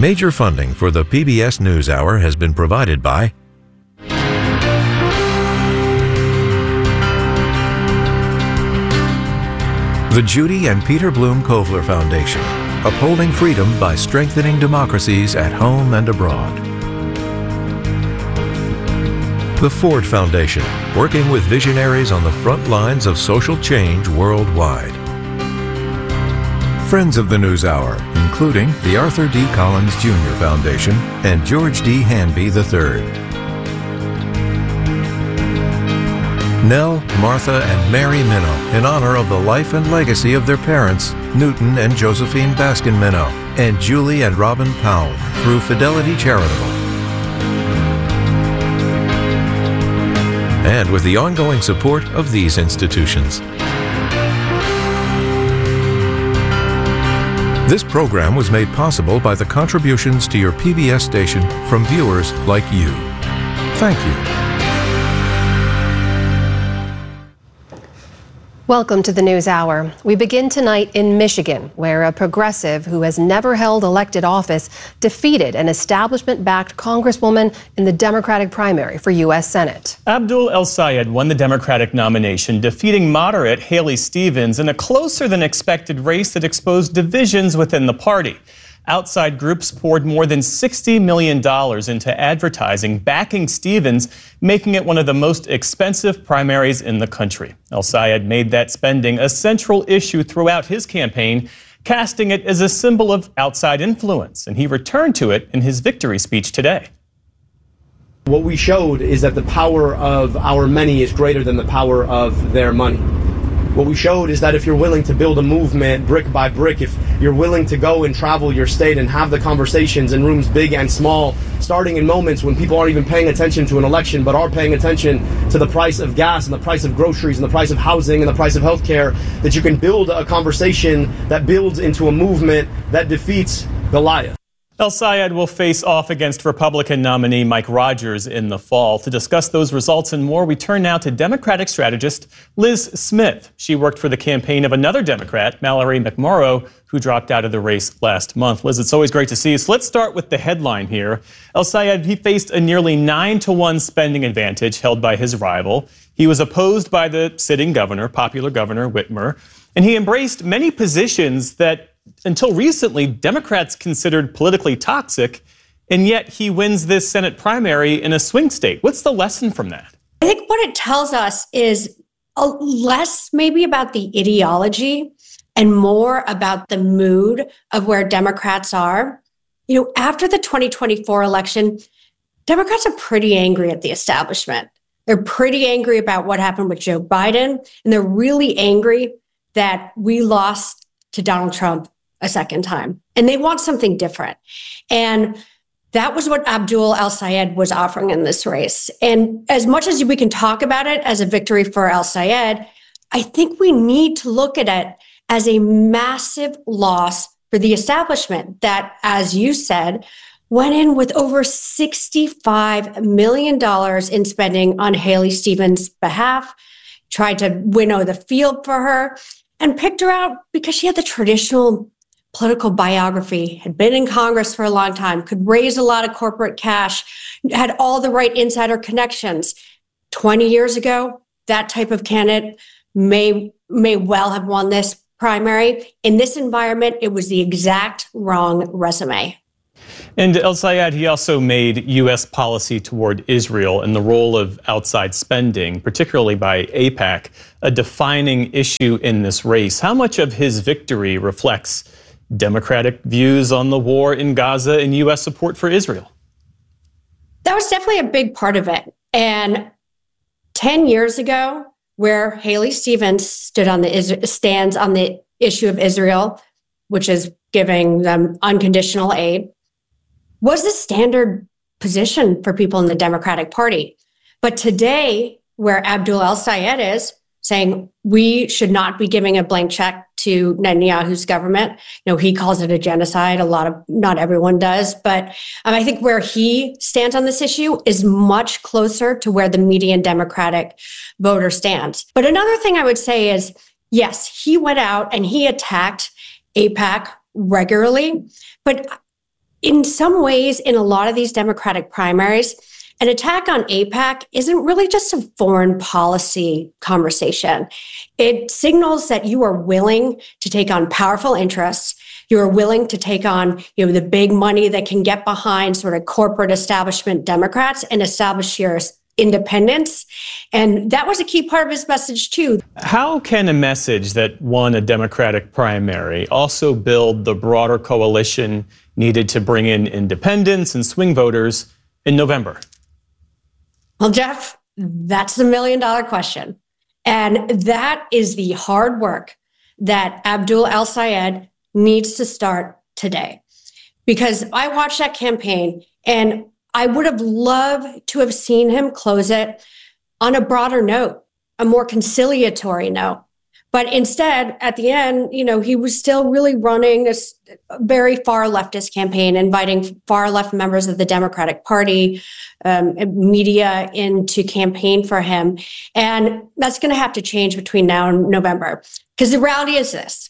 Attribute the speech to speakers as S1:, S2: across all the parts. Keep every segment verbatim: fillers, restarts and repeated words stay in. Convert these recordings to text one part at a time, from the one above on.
S1: Major funding for the P B S NewsHour has been provided by the Judy and Peter Bloom Kovler Foundation, upholding freedom by strengthening democracies at home and abroad. The Ford Foundation, working with visionaries on the front lines of social change worldwide. Friends of the NewsHour, including the Arthur D. Collins Junior Foundation and George D. Hanby the third. Nell, Martha, and Mary Minow, in honor of the life and legacy of their parents, Newton and Josephine Baskin Minow, and Julie and Robin Powell, through Fidelity Charitable. And with the ongoing support of these institutions. This program was made possible by the contributions to your P B S station from viewers like you. Thank you.
S2: Welcome to the NewsHour. We begin tonight in Michigan, where a progressive who has never held elected office defeated an establishment-backed congresswoman in the Democratic primary for U S Senate.
S3: Abdul El-Sayed won the Democratic nomination, defeating moderate Haley Stevens in a closer-than-expected race that exposed divisions within the party. Outside groups poured more than sixty million dollars into advertising backing Stevens, making it one of the most expensive primaries in the country. El-Sayed made that spending a central issue throughout his campaign, casting it as a symbol of outside influence, and he returned to it in his victory speech today.
S4: What we showed is that the power of our many is greater than the power of their money. What we showed is that if you're willing to build a movement brick by brick, if you're willing to go and travel your state and have the conversations in rooms big and small, starting in moments when people aren't even paying attention to an election, but are paying attention to the price of gas and the price of groceries and the price of housing and the price of healthcare, that you can build a conversation that builds into a movement that defeats Goliath.
S3: El-Sayed will face off against Republican nominee Mike Rogers in the fall. To discuss those results and more, we turn now to Democratic strategist Liz Smith. She worked for the campaign of another Democrat, Mallory McMorrow, who dropped out of the race last month. Liz, it's always great to see you. So let's start with the headline here. El-Sayed, he faced a nearly nine to one spending advantage held by his rival. He was opposed by the sitting governor, popular Governor Whitmer, and he embraced many positions that until recently, Democrats considered politically toxic, and yet he wins this Senate primary in a swing state. What's the lesson from that?
S5: I think what it tells us is a less maybe about the ideology and more about the mood of where Democrats are. You know, after the twenty twenty-four election, Democrats are pretty angry at the establishment. They're pretty angry about what happened with Joe Biden, and they're really angry that we lost to Donald Trump a second time. And they want something different. And that was what Abdul El-Sayed was offering in this race. And as much as we can talk about it as a victory for El-Sayed, I think we need to look at it as a massive loss for the establishment that, as you said, went in with over sixty-five million dollars in spending on Haley Stevens' behalf, tried to winnow the field for her, and picked her out because she had the traditional political biography, had been in Congress for a long time, could raise a lot of corporate cash, had all the right insider connections. twenty years ago, that type of candidate may, may well have won this primary. In this environment, it was the exact wrong resume.
S3: And El-Sayed, he also made U S policy toward Israel and the role of outside spending, particularly by AIPAC, a defining issue in this race. How much of his victory reflects Democratic views on the war in Gaza and U S support for Israel?
S5: That was definitely a big part of it. And ten years ago, where Haley Stevens stood on the stands on the issue of Israel, which is giving them unconditional aid, was the standard position for people in the Democratic Party. But today, where Abdul El-Sayed is saying we should not be giving a blank check to Netanyahu's government. You know, he calls it a genocide. A lot of, not everyone does. But um, I think where he stands on this issue is much closer to where the median Democratic voter stands. But another thing I would say is, yes, he went out and he attacked AIPAC regularly. But in some ways, in a lot of these Democratic primaries, an attack on AIPAC isn't really just a foreign policy conversation. It signals that you are willing to take on powerful interests. You are willing to take on, you know, the big money that can get behind sort of corporate establishment Democrats and establish your independence. And that was a key part of his message, too.
S3: How can a message that won a Democratic primary also build the broader coalition needed to bring in independents and swing voters in November?
S5: Well, Jeff, that's the million dollar question. And that is the hard work that Abdul El-Sayed needs to start today. Because I watched that campaign and I would have loved to have seen him close it on a broader note, a more conciliatory note. But instead, at the end, you know, he was still really running a very far leftist campaign, inviting far left members of the Democratic Party, um, media in to campaign for him. And that's going to have to change between now and November. Because the reality is this.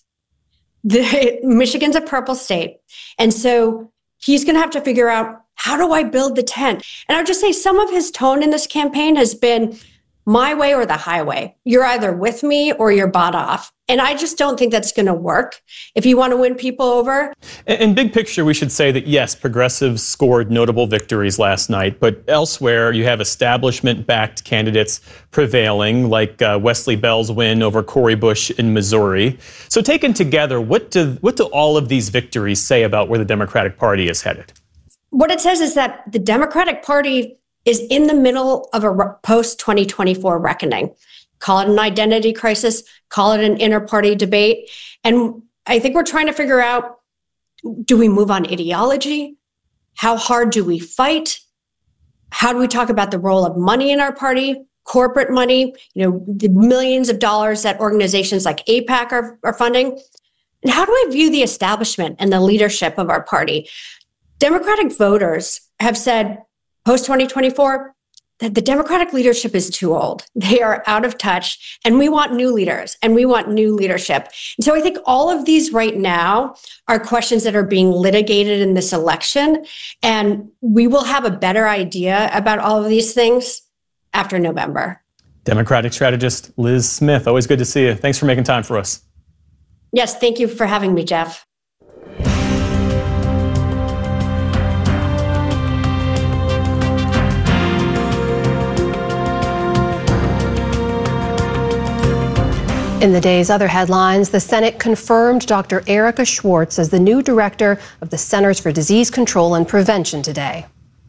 S5: The, Michigan's a purple state. And so he's going to have to figure out, how do I build the tent? And I would just say some of his tone in this campaign has been my way or the highway. You're either with me or you're bought off. And I just don't think that's going to work if you want to win people over.
S3: In big picture, we should say that, yes, progressives scored notable victories last night, but elsewhere you have establishment-backed candidates prevailing, like uh, Wesley Bell's win over Cori Bush in Missouri. So taken together, what do, what do all of these victories say about where the Democratic Party is headed?
S5: What it says is that the Democratic Party is in the middle of a post twenty twenty-four reckoning. Call it an identity crisis, call it an inter-party debate. And I think we're trying to figure out, do we move on ideology? How hard do we fight? How do we talk about the role of money in our party, corporate money, you know, the millions of dollars that organizations like AIPAC are, are funding? And how do I view the establishment and the leadership of our party? Democratic voters have said, post twenty twenty-four, that the Democratic leadership is too old. They are out of touch, and we want new leaders, and we want new leadership. And so I think all of these right now are questions that are being litigated in this election, and we will have a better idea about all of these things after November.
S3: Democratic strategist Liz Smith, always good to see you. Thanks for making time for us.
S5: Yes, thank you for having me, Jeff.
S2: In the day's other headlines, the Senate confirmed Doctor Erica Schwartz as the new director of the Centers for Disease Control and Prevention today.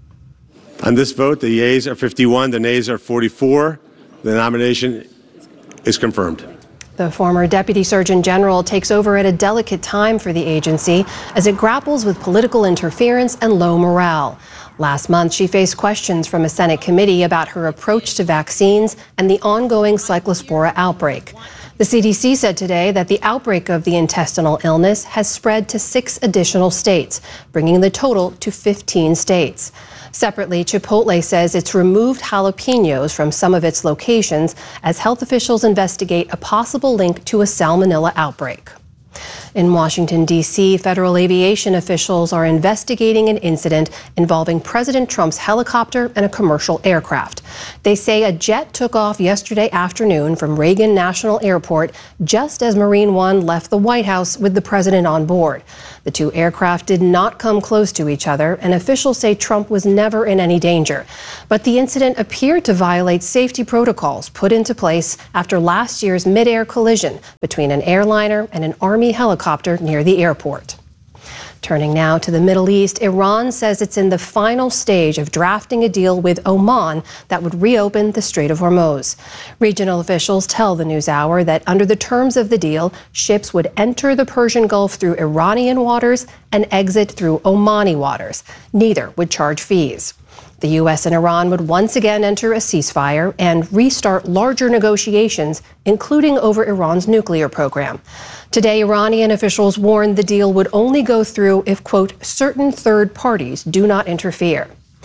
S6: On this vote, the yeas are fifty-one, the nays are forty-four. The nomination is confirmed.
S2: The former Deputy Surgeon General takes over at a delicate time for the agency as it grapples with political interference and low morale. Last month, she faced questions from a Senate committee about her approach to vaccines and the ongoing cyclospora outbreak. The C D C said today that the outbreak of the intestinal illness has spread to six additional states, bringing the total to fifteen states. Separately, Chipotle says it's removed jalapenos from some of its locations as health officials investigate a possible link to a salmonella outbreak. In Washington, D C, federal aviation officials are investigating an incident involving President Trump's helicopter and a commercial aircraft. They say a jet took off yesterday afternoon from Reagan National Airport just as Marine One left the White House with the president on board. The two aircraft did not come close to each other, and officials say Trump was never in any danger. But the incident appeared to violate safety protocols put into place after last year's mid-air collision between an airliner and an Army helicopter near the airport. Turning now to the Middle East, Iran says it's in the final stage of drafting a deal with Oman that would reopen the Strait of Hormuz. Regional officials tell the NewsHour that under the terms of the deal, ships would enter the Persian Gulf through Iranian waters and exit through Omani waters. Neither would charge fees. The U S and Iran would once again enter a ceasefire and restart larger negotiations, including over Iran's nuclear program. Today, Iranian officials warned the deal would only go through if, quote, certain third parties do not interfere.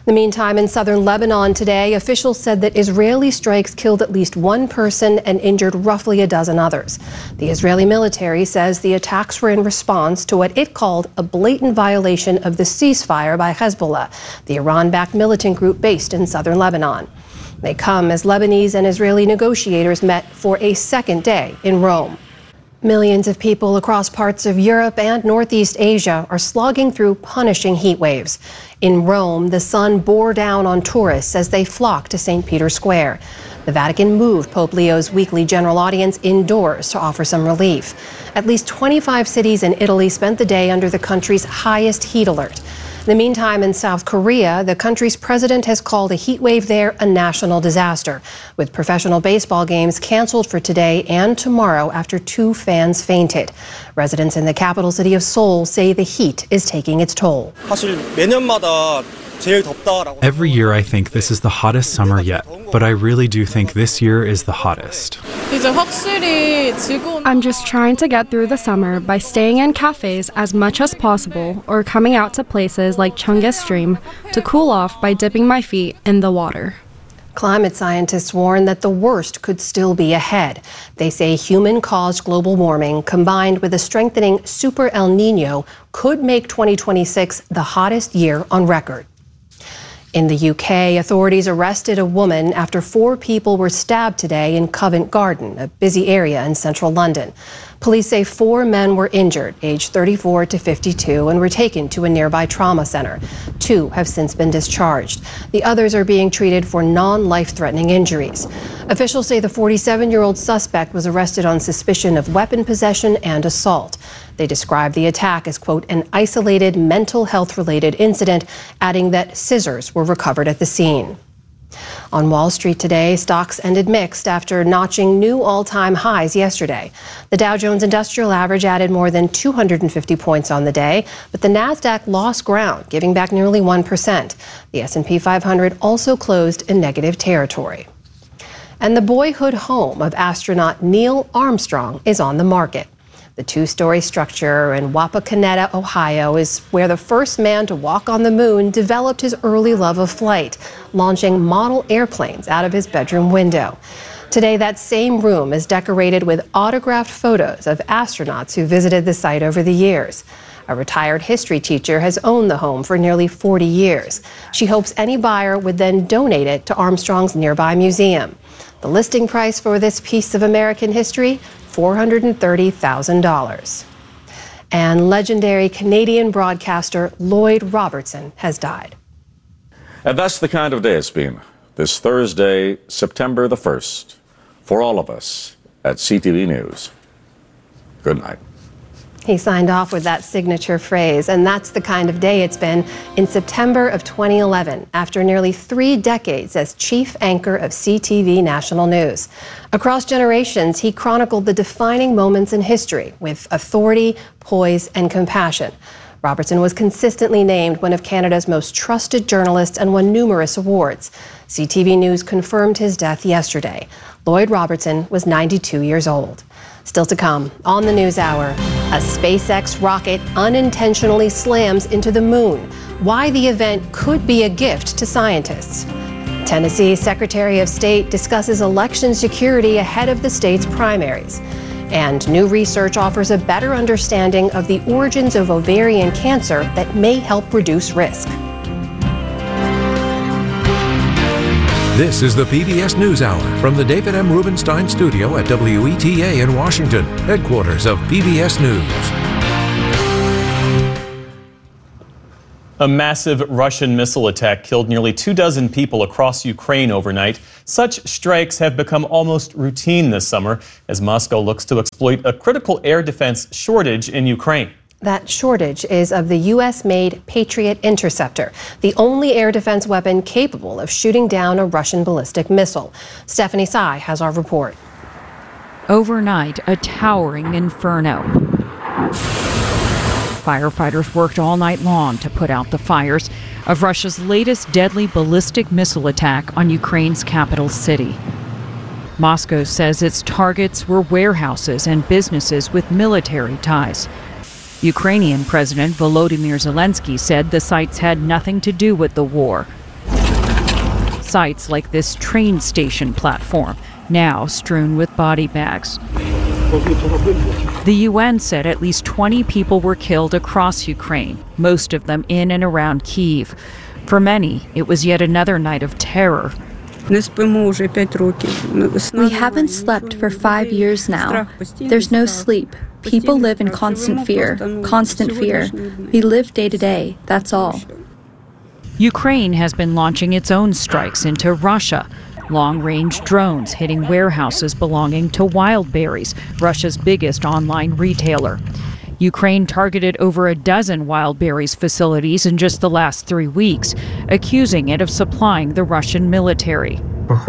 S2: In the meantime, in southern Lebanon today, officials said that Israeli strikes killed at least one person and injured roughly a dozen others. The Israeli military says the attacks were in response to what it called a blatant violation of the ceasefire by Hezbollah, the Iran-backed militant group based in southern Lebanon. They come as Lebanese and Israeli negotiators met for a second day in Rome. Millions of people across parts of Europe and Northeast Asia are slogging through punishing heat waves. In Rome, the sun bore down on tourists as they flocked to Saint Peter's Square. The Vatican moved Pope Leo's weekly general audience indoors to offer some relief. At least twenty-five cities in Italy spent the day under the country's highest heat alert. In the meantime, in South Korea, the country's president has called a heat wave there a national disaster, with professional baseball games canceled for today and tomorrow after two fans fainted. Residents in the capital city of Seoul say the heat is taking its toll.
S7: Every year I think this is the hottest summer yet, but I really do think this year is the hottest.
S8: I'm just trying to get through the summer by staying in cafes as much as possible or coming out to places like Cheonggye Stream to cool off by dipping my feet in the water.
S2: Climate scientists warn that the worst could still be ahead. They say human-caused global warming combined with a strengthening Super El Nino could make twenty twenty-six the hottest year on record. In the U K, authorities arrested a woman after four people were stabbed today in Covent Garden, a busy area in central London. Police say four men were injured, aged thirty-four to fifty-two, and were taken to a nearby trauma center. Two have since been discharged. The others are being treated for non-life-threatening injuries. Officials say the forty-seven-year-old suspect was arrested on suspicion of weapon possession and assault. They describe the attack as, quote, an isolated mental health-related incident, adding that scissors were recovered at the scene. On Wall Street today, stocks ended mixed after notching new all-time highs yesterday. The Dow Jones Industrial Average added more than two hundred fifty points on the day, but the Nasdaq lost ground, giving back nearly one percent. The S and P five hundred also closed in negative territory. And the boyhood home of astronaut Neil Armstrong is on the market. The two-story structure in Wapakoneta, Ohio, is where the first man to walk on the moon developed his early love of flight, launching model airplanes out of his bedroom window. Today, that same room is decorated with autographed photos of astronauts who visited the site over the years. A retired history teacher has owned the home for nearly forty years. She hopes any buyer would then donate it to Armstrong's nearby museum. The listing price for this piece of American history, four hundred thirty thousand dollars. And legendary Canadian broadcaster Lloyd Robertson has died.
S9: And that's the kind of day it's been this Thursday, September the first, for all of us at C T V News. Good night.
S2: He signed off with that signature phrase, and that's the kind of day it's been in September of twenty eleven, after nearly three decades as chief anchor of C T V National News. Across generations, he chronicled the defining moments in history with authority, poise, and compassion. Robertson was consistently named one of Canada's most trusted journalists and won numerous awards. C T V News confirmed his death yesterday. Lloyd Robertson was ninety-two years old. Still to come on the News Hour, a SpaceX rocket unintentionally slams into the moon. Why the event could be a gift to scientists. Tennessee's Secretary of State discusses election security ahead of the state's primaries. And new research offers a better understanding of the origins of ovarian cancer that may help reduce risk.
S1: This is the P B S NewsHour from the David M. Rubenstein studio at W E T A in Washington, headquarters of P B S News.
S3: A massive Russian missile attack killed nearly two dozen people across Ukraine overnight. Such strikes have become almost routine this summer as Moscow looks to exploit a critical air defense shortage in Ukraine.
S2: That shortage is of the U S-made Patriot Interceptor, the only air defense weapon capable of shooting down a Russian ballistic missile. Stephanie Tsai has our report.
S10: Overnight, a towering inferno. Firefighters worked all night long to put out the fires of Russia's latest deadly ballistic missile attack on Ukraine's capital city. Moscow says its targets were warehouses and businesses with military ties. Ukrainian President Volodymyr Zelensky said the sites had nothing to do with the war. sites like this train station platform, now strewn with body bags. The U N said at least twenty people were killed across Ukraine, most of them in and around Kyiv. For many, it was yet another night of terror.
S11: We haven't slept for five years now. There's no sleep. People live in constant fear, constant fear. We live day to day, that's all.
S10: Ukraine has been launching its own strikes into Russia. Long-range drones hitting warehouses belonging to Wildberries, Russia's biggest online retailer. Ukraine targeted over a dozen Wildberries facilities in just the last three weeks, accusing it of supplying the Russian military.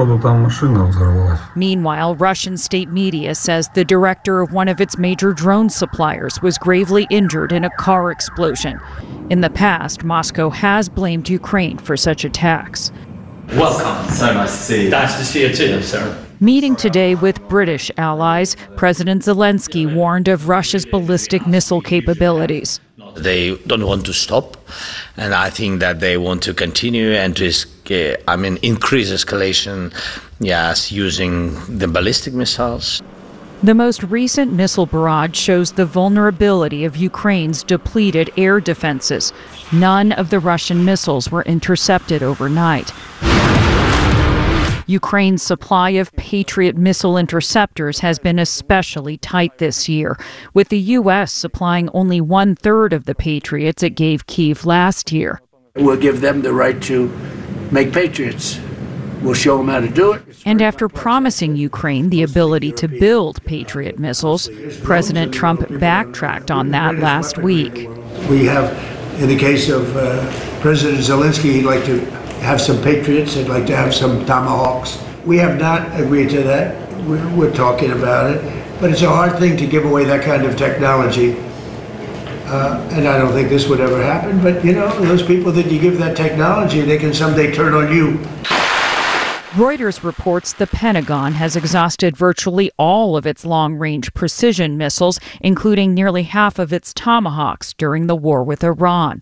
S10: Meanwhile, Russian state media says the director of one of its major drone suppliers was gravely injured in a car explosion. In the past, Moscow has blamed Ukraine for such attacks.
S12: Welcome. So nice to see you. Nice to see you too, sir.
S10: Meeting today with British allies, President Zelensky warned of Russia's ballistic missile capabilities.
S12: They don't want to stop, and I think that they want to continue and to, uh, I mean, increase escalation, yes, using the ballistic missiles.
S10: The most recent missile barrage shows the vulnerability of Ukraine's depleted air defenses. None of the Russian missiles were intercepted overnight. Ukraine's supply of Patriot missile interceptors has been especially tight this year, with the U S supplying only one-third of the Patriots it gave Kyiv last year.
S13: We'll give them the right to make Patriots. We'll show them how to do it.
S10: And after promising Ukraine the ability to build Patriot missiles, President Trump backtracked on that last week.
S13: We have, in the case of uh, President Zelensky, he'd like to have some Patriots, he'd like to have some Tomahawks. We have not agreed to that. We're, we're talking about it. But it's a hard thing to give away that kind of technology. Uh, and I don't think this would ever happen. But, you know, those people that you give that technology, they can someday turn on you.
S10: Reuters reports the Pentagon has exhausted virtually all of its long-range precision missiles, including nearly half of its Tomahawks during the war with Iran.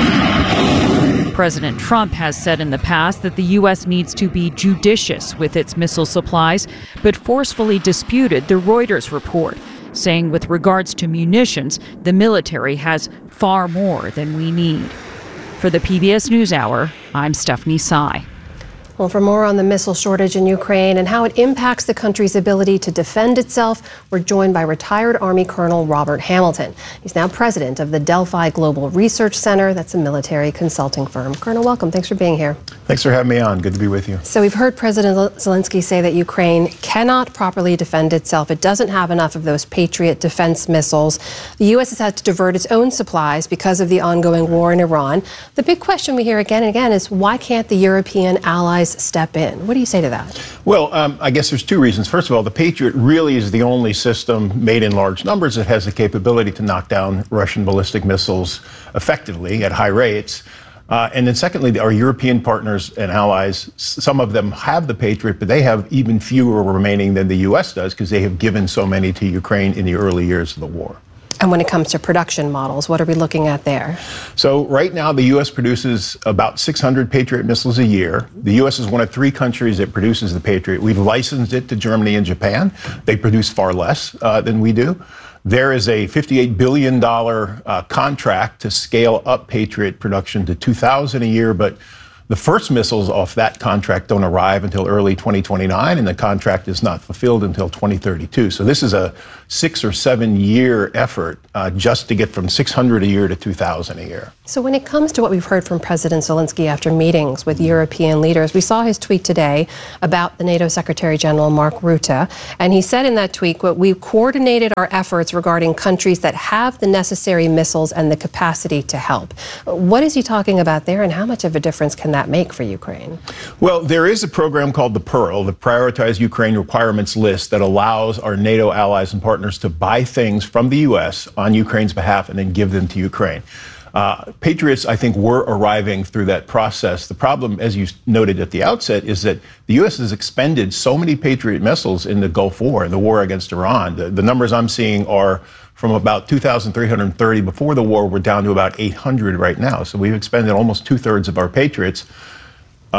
S10: President Trump has said in the past that the U S needs to be judicious with its missile supplies, but forcefully disputed the Reuters report, saying with regards to munitions, the military has far more than we need. For the P B S NewsHour, I'm Stephanie Sy.
S2: Well, for more on the missile shortage in Ukraine and how it impacts the country's ability to defend itself, we're joined by retired Army Colonel Robert Hamilton. He's now president of the Delphi Global Research Center. That's a military consulting firm. Colonel, welcome. Thanks for being here.
S14: Thanks for having me on. Good to be with you.
S2: So we've heard President Zelensky say that Ukraine cannot properly defend itself. It doesn't have enough of those Patriot defense missiles. The U S has had to divert its own supplies because of the ongoing war in Iran. The big question we hear again and again is why can't the European allies step in? What do you say to that?
S14: Well, um, I guess there's two reasons. First of all, the Patriot really is the only system made in large numbers that has the capability to knock down Russian ballistic missiles effectively at high rates. Uh, and then secondly, our European partners and allies, some of them have the Patriot, but they have even fewer remaining than the U S does because they have given so many to Ukraine in the early years of the war.
S2: And when it comes to production models, what are we looking at there?
S14: So right now, the U S produces about six hundred Patriot missiles a year. The U S is one of three countries that produces the Patriot. We've licensed it to Germany and Japan. They produce far less uh, than we do. There is a fifty-eight billion dollars uh, contract to scale up Patriot production to two thousand a year, but the first missiles off that contract don't arrive until early twenty twenty-nine, and the contract is not fulfilled until twenty thirty-two. So this is a six or seven year effort uh, just to get from six hundred a year to two thousand a year.
S2: So when it comes to what we've heard from President Zelensky after meetings with European leaders, we saw his tweet today about the NATO Secretary General Mark Rutte, and he said in that tweet, "What we've coordinated our efforts regarding countries that have the necessary missiles and the capacity to help." What is he talking about there, and how much of a difference can that make for Ukraine?
S14: Well, there is a program called the Pearl, the Prioritized Ukraine Requirements List, that allows our NATO allies and partners to buy things from the U S on Ukraine's behalf and then give them to Ukraine. Uh, Patriots, I think, were arriving through that process. The problem, as you noted at the outset, is that the U S has expended so many Patriot missiles in the Gulf War, in the war against Iran. The, the numbers I'm seeing are from about two thousand three hundred thirty before the war, we're down to about eight hundred right now. So we've expended almost two-thirds of our Patriots. Uh,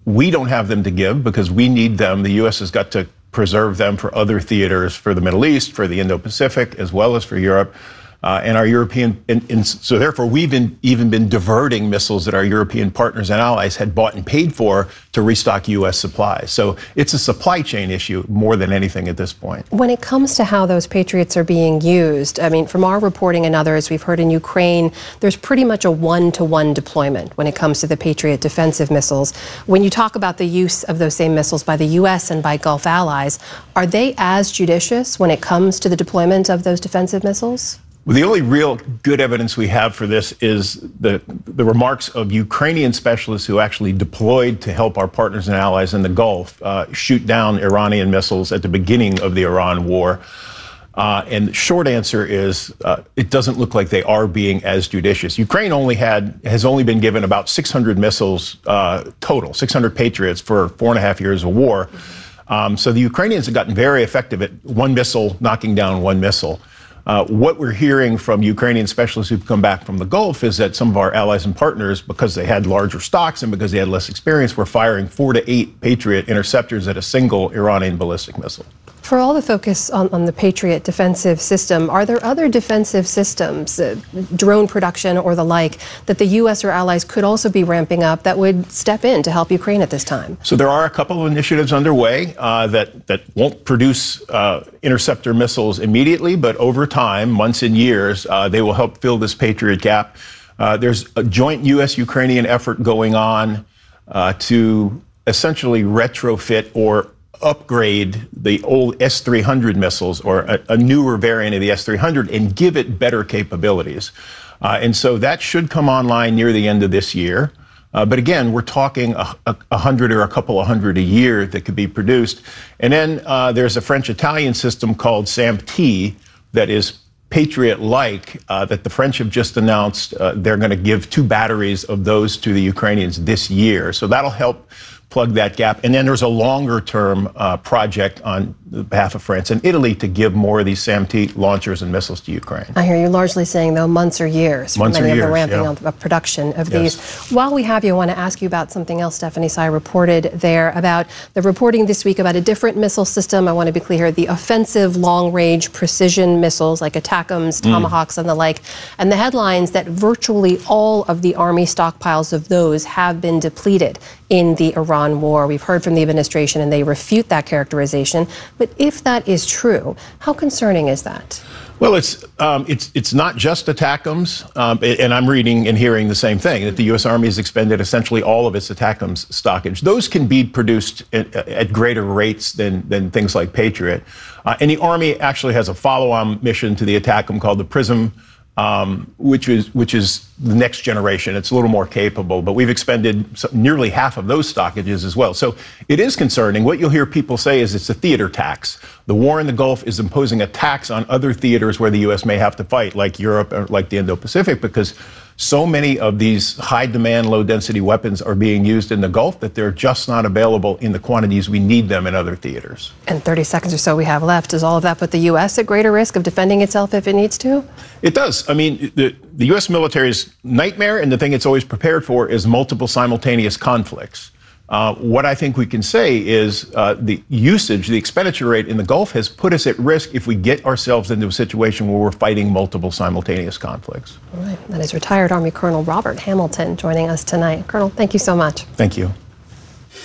S14: we don't have them to give because we need them. The U S has got to preserve them for other theaters, for the Middle East, for the Indo-Pacific, as well as for Europe. Uh, and our European, and, and so therefore we've been, even been diverting missiles that our European partners and allies had bought and paid for to restock U S supplies. So it's a supply chain issue more than anything at this point.
S2: When it comes to how those Patriots are being used, I mean, from our reporting and others, we've heard in Ukraine, there's pretty much a one-to-one deployment when it comes to the Patriot defensive missiles. When you talk about the use of those same missiles by the U S and by Gulf allies, are they as judicious when it comes to the deployment of those defensive missiles?
S14: Well, the only real good evidence we have for this is the, the remarks of Ukrainian specialists who actually deployed to help our partners and allies in the Gulf uh, shoot down Iranian missiles at the beginning of the Iran war. Uh, and the short answer is uh, it doesn't look like they are being as judicious. Ukraine only had has only been given about six hundred missiles uh, total, six hundred Patriots for four and a half years of war. Um, so the Ukrainians have gotten very effective at one missile knocking down one missile. Uh, what we're hearing from Ukrainian specialists who've come back from the Gulf is that some of our allies and partners, because they had larger stocks and because they had less experience, were firing four to eight Patriot interceptors at a single Iranian ballistic missile.
S2: For all the focus on, on the Patriot defensive system, are there other defensive systems, uh, drone production or the like, that the U S or allies could also be ramping up that would step in to help Ukraine at this time?
S14: So there are a couple of initiatives underway uh, that, that won't produce uh, interceptor missiles immediately, but over time, months and years, uh, they will help fill this Patriot gap. Uh, there's a joint U S-Ukrainian effort going on uh, to essentially retrofit or upgrade the old S three hundred missiles or a, a newer variant of the S three hundred and give it better capabilities. Uh, and so that should come online near the end of this year. Uh, but again, we're talking a, a, a hundred or a couple of hundred a year that could be produced. And then uh, there's a French-Italian system called SAM-T that is Patriot-like uh, that the French have just announced uh, they're going to give two batteries of those to the Ukrainians this year. So that'll help plug that gap. And then there's a longer-term uh, project on behalf of France and Italy to give more of these SAM-T launchers and missiles to Ukraine.
S2: I hear you largely saying, though, months or years
S14: months
S2: for many
S14: or
S2: of
S14: years,
S2: the ramping
S14: yeah.
S2: of, of production of
S14: yes.
S2: these. While we have you, I want to ask you about something else Stephanie Sy reported there about the reporting this week about a different missile system. I want to be clear, the offensive long-range precision missiles like ATACMS, Tomahawks, mm. and the like, and the headlines that virtually all of the Army stockpiles of those have been depleted in the Iran war. We've heard from the administration and they refute that characterization. But if that is true, how concerning is that?
S14: Well, it's um, it's it's not just ATACMS, um, and I'm reading and hearing the same thing, that the U S Army has expended essentially all of its ATACMS stockage. Those can be produced at, at greater rates than, than things like Patriot. Uh, and the Army actually has a follow-on mission to the ATACMS called the PRISM, Um, which is which is the next generation. It's a little more capable, but we've expended nearly half of those stockages as well. So it is concerning. What you'll hear people say is it's a theater tax. The war in the Gulf is imposing a tax on other theaters where the U S may have to fight, like Europe or like the Indo-Pacific, because so many of these high-demand, low-density weapons are being used in the Gulf that they're just not available in the quantities we need them in other theaters.
S2: And thirty seconds or so we have left. Does all of that put the U S at greater risk of defending itself if it needs to?
S14: It does. I mean, the, the U S military's nightmare and the thing it's always prepared for is multiple simultaneous conflicts. Uh, what I think we can say is uh, the usage, the expenditure rate in the Gulf has put us at risk if we get ourselves into a situation where we're fighting multiple simultaneous conflicts.
S2: All right. That is retired Army Colonel Robert Hamilton joining us tonight. Colonel, thank you so much.
S14: Thank you.